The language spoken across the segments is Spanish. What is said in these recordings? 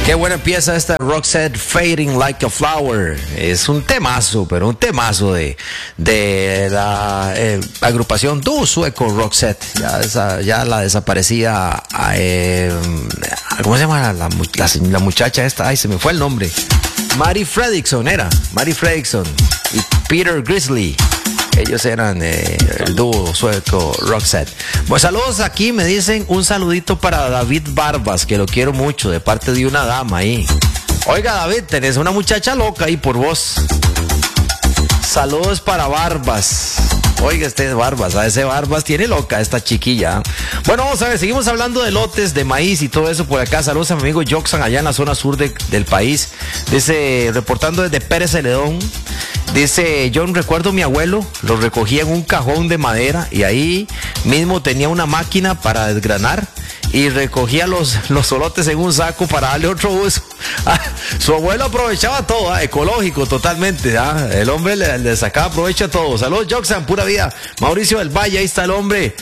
Qué buena pieza esta Roxette, Fading Like a Flower. Es un temazo, pero un temazo de la agrupación dúo sueco Roxette. Ya la desaparecida, ¿cómo se llama la muchacha esta? Ay, se me fue el nombre. Mary Fredriksson y Peter Grizzly. Ellos eran el dúo sueco Roxette. Pues saludos aquí, me dicen un saludito para David Barbas, que lo quiero mucho, de parte de una dama ahí. Oiga, David, tenés una muchacha loca ahí por vos. Saludos para Barbas. Oiga, Barbas, a ese Barbas tiene loca esta chiquilla. Bueno, vamos a ver, seguimos hablando de lotes, de maíz y todo eso por acá. Saludos a mi amigo Joxan allá en la zona sur del país. Dice, reportando desde Pérez Celedón. Dice, yo recuerdo mi abuelo, lo recogía en un cajón de madera y ahí mismo tenía una máquina para desgranar y recogía los solotes en un saco para darle otro uso. Su abuelo aprovechaba todo, ecológico totalmente. El hombre le sacaba provecho a todo. Saludos, Joxan, pura vida. Mauricio del Valle, ahí está el hombre.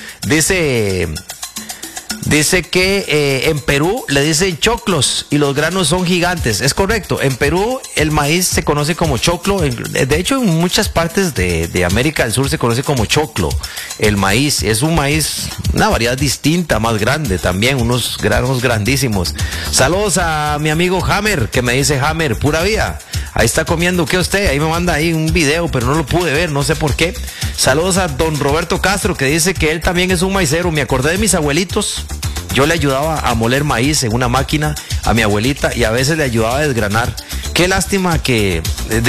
Dice que en Perú le dicen choclos y los granos son gigantes. Es correcto. En Perú el maíz se conoce como choclo. De hecho, en muchas partes de América del Sur se conoce como choclo. El maíz es un maíz, una variedad distinta, más grande también, unos granos grandísimos. Saludos a mi amigo Hammer, que me dice Hammer, pura vida. Ahí está comiendo, ¿qué usted? Ahí me manda ahí un video, pero no lo pude ver, no sé por qué. Saludos a don Roberto Castro, que dice que él también es un maicero. Me acordé de mis abuelitos. Yo le ayudaba a moler maíz en una máquina a mi abuelita y a veces le ayudaba a desgranar. Qué lástima que...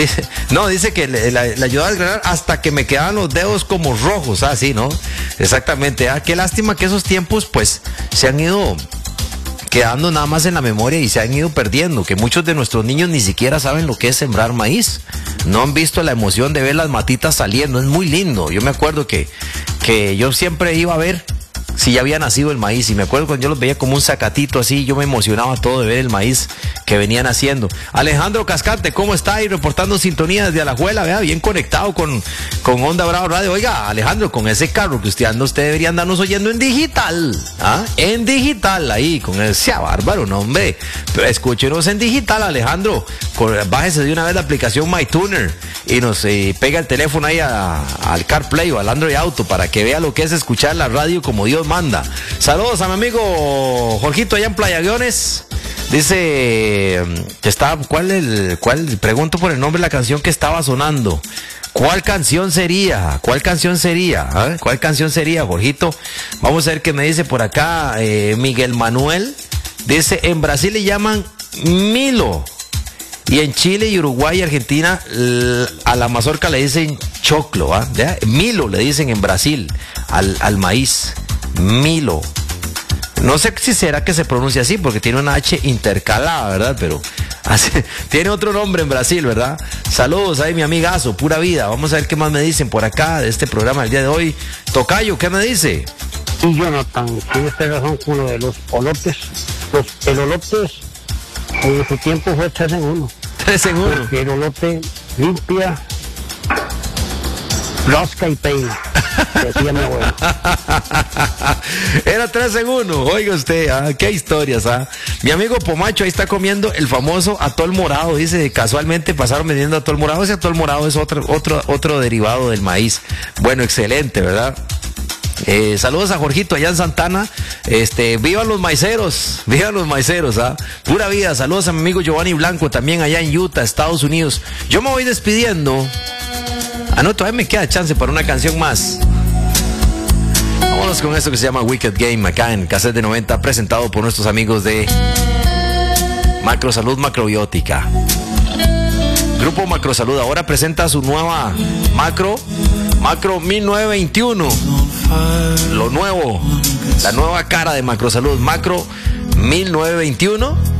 dice que le ayudaba a desgranar hasta que me quedaban los dedos como rojos, así, ¿no? Exactamente. Qué lástima que esos tiempos, pues, se han ido quedando nada más en la memoria y se han ido perdiendo, que muchos de nuestros niños ni siquiera saben lo que es sembrar maíz, no han visto la emoción de ver las matitas saliendo, es muy lindo. Yo me acuerdo que yo siempre iba a ver si ya había nacido el maíz, y me acuerdo cuando yo los veía como un zacatito así, yo me emocionaba todo de ver el maíz que venían haciendo. Alejandro Cascante, ¿cómo está ahí reportando sintonía desde Alajuela? Vea, bien conectado con Onda Bravo Radio. Oiga, Alejandro, con ese carro que usted anda, usted debería andarnos oyendo en digital, en digital, ahí, con ese bárbaro, no, hombre, pero escúchenos en digital, Alejandro. Bájese de una vez la aplicación MyTuner y nos pega el teléfono ahí al CarPlay o al Android Auto para que vea lo que es escuchar la radio como Dios manda. Saludos a mi amigo Jorgito allá en Playa Guiones. Dice que está, pregunto por el nombre de la canción que estaba sonando. ¿Cuál canción sería? ¿Cuál canción sería, Jorgito? Vamos a ver qué me dice por acá Miguel Manuel. Dice, en Brasil le llaman Milo. Y en Chile y Uruguay y Argentina a la mazorca le dicen choclo, Milo le dicen en Brasil al maíz. Milo. No sé si será que se pronuncia así porque tiene una H intercalada, ¿verdad? Pero tiene otro nombre en Brasil, ¿verdad? Saludos ahí, mi amigazo, pura vida. Vamos a ver qué más me dicen por acá de este programa el día de hoy. Tocayo, ¿qué me dice? Sí, Jonathan, tienes razón con lo de los olotes. Los elolotes en su tiempo fue 3 en 1. 3 en 1. Porque el olote limpia, rasca y peina. Decía mi abuelo. Era 3 en 1, oiga usted, qué historias, Mi amigo Pomacho ahí está comiendo el famoso atol morado, dice, casualmente pasaron vendiendo atol morado. Ese atol morado es otro derivado del maíz. Bueno, excelente, ¿verdad? Saludos a Jorgito allá en Santana. Vivan los maiceros, pura vida. Saludos a mi amigo Giovanni Blanco también allá en Utah, Estados Unidos. Yo me voy despidiendo. No, todavía me queda chance para una canción más. Vámonos con esto que se llama Wicked Game acá en Cassette de 90, presentado por nuestros amigos de Macrosalud Macrobiótica. Grupo Macrosalud ahora presenta su nueva Macro 1921. Lo nuevo, la nueva cara de Macrosalud, Macro 1921.